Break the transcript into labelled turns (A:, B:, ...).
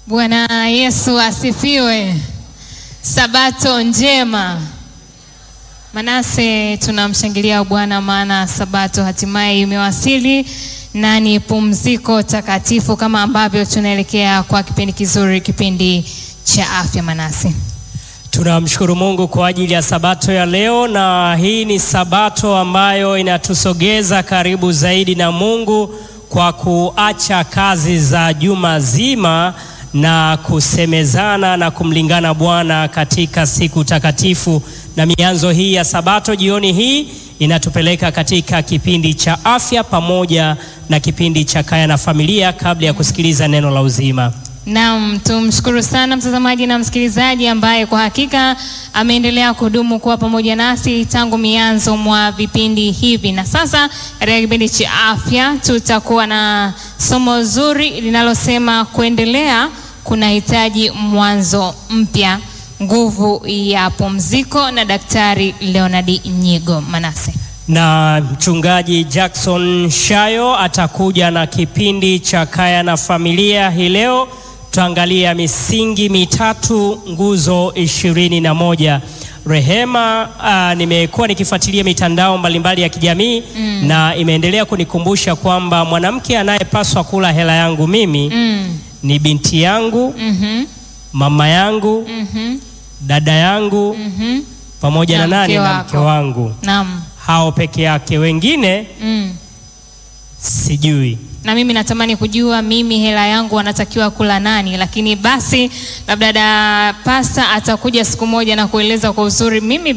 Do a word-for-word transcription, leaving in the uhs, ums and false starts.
A: Bwana Yesu asifiwe. Sabato njema. Manase, tunamshangilia Bwana maana Sabato hatimaye imewasili na ni pumziko takatifu, kama ambavyo tunaelekea kwa kipindi kizuri, kipindi cha afya. Manase,
B: tunamshukuru Mungu kwa ajili ya Sabato ya leo, na hii ni Sabato ambayo inatusogeza karibu zaidi na Mungu kwa kuacha kazi za juma zima na kusemezana na kumlingana Bwana katika siku takatifu. Na mianzo hii ya Sabato jioni hii inatupeleka katika kipindi cha afya pamoja na kipindi cha kaya na familia, kabla ya kusikiliza neno la uzima.
A: Naam, tumshukuru sana mtazamaji na msikilizaji ambaye kwa hakika ameendelea kudumu kuwa pamoja nasi tangu mianzo mwa vipindi hivi. Na sasa katika kipindi cha afya tutakuwa na somo zuri linalosema kuendelea kunahitaji mwanzo mpya, nguvu ya pumziko, na Daktari Leonard Nyigo. Manase,
B: na mchungaji Jackson Shayo atakuja na kipindi cha kaya na familia. Hii leo tuangalia misingi mitatu, nguzo ishirini na moja. Rehema, uh, nimekuwa nikifuatilia mitandao mbalimbali ya kijamii mm. na imeendelea kunikumbusha kwamba mwanamke anayepaswa kula hela yangu mimi mm. ni binti yangu, mm-hmm. mama yangu, mm-hmm. dada yangu, mm-hmm. pamoja na, na nani na mke wangu.
A: Naam.
B: Hao peke yake, wengine mm. sijui.
A: Na mimi natamani kujua mimi hela yangu wanatakiwa kula nani, lakini basi labda da pasta atakuja siku moja na kueleza kwa uzuri mimi